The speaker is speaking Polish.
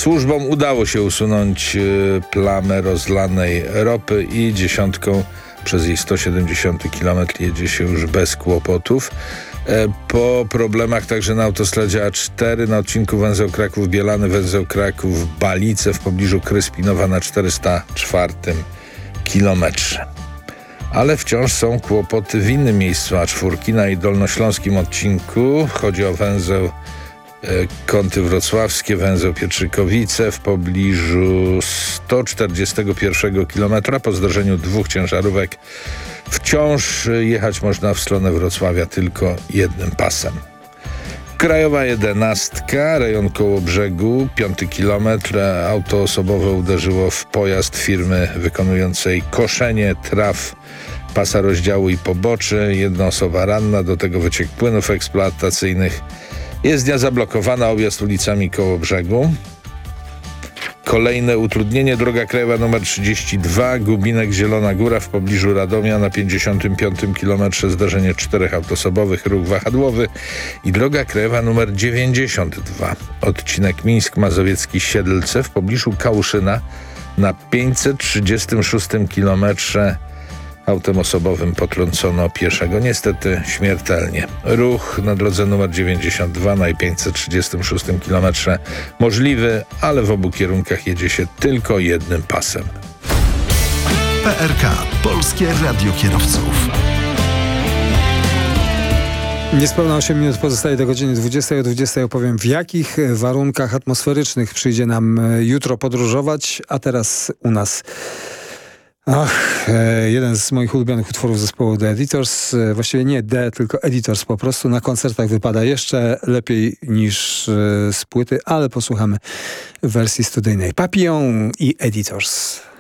Służbom udało się usunąć plamę rozlanej ropy i dziesiątką przez jej 170 km jedzie się już bez kłopotów. Po problemach także na autostradzie A4 na odcinku węzeł Kraków-Bielany, węzeł Kraków-Balice w pobliżu Kryspinowa na 404 kilometrze. Ale wciąż są kłopoty w innym miejscu A4 na jej dolnośląskim odcinku. Chodzi o węzeł Kąty Wrocławskie, węzeł Pietrzykowice w pobliżu 141 km. Po zdarzeniu dwóch ciężarówek wciąż jechać można w stronę Wrocławia tylko jednym pasem. Krajowa 11, rejon Kołobrzegu, 5 kilometr. Auto osobowe uderzyło w pojazd firmy wykonującej koszenie traw pasa rozdziału i poboczy. Jedna osoba ranna, do tego wyciek płynów eksploatacyjnych. Jezdnia zablokowana, objazd ulicami Kołobrzegu. Kolejne utrudnienie, droga krajowa nr 32, Gubinek Zielona Góra w pobliżu Radomia na 55 km, zdarzenie 4 autosobowych, ruch wahadłowy. I droga krajowa nr 92, odcinek Mińsk Mazowiecki Siedlce w pobliżu Kałuszyna na 536 km. Autem osobowym potrącono pieszego, niestety śmiertelnie. Ruch na drodze nr 92 na 536 km możliwy, ale w obu kierunkach jedzie się tylko jednym pasem. PRK, Polskie Radio Kierowców. Niespełna 8 minut pozostaje do godziny 20. O 20 opowiem, w jakich warunkach atmosferycznych przyjdzie nam jutro podróżować, a teraz u nas. Jeden z moich ulubionych utworów zespołu The Editors, właściwie nie The, tylko Editors po prostu, na koncertach wypada jeszcze lepiej niż z płyty, ale posłuchamy wersji studyjnej. Papillon i Editors.